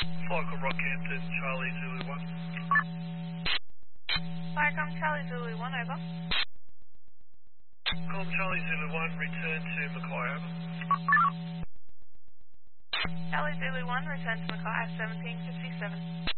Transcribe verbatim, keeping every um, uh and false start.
Michael Rockhampton, Charlie Zulu one. Firecom Charlie Zulu one, over. Com Charlie Zulu one, return to Mackay, over. Charlie Zulu one, return to Mackay, seventeen fifty-seven.